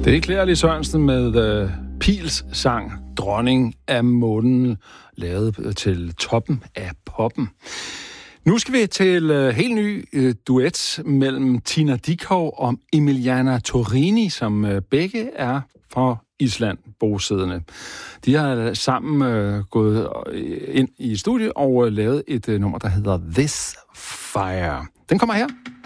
Det er Claire Lee Sørensen med Pils sang Dronning af månen, lavet til toppen af poppen. Nu skal vi til helt ny duet mellem Tina Dickow og Emiliana Torrini, som begge er fra Island bosiddende. De har sammen gået ind i studiet og lavet et nummer, der hedder This Fire. Den kommer her.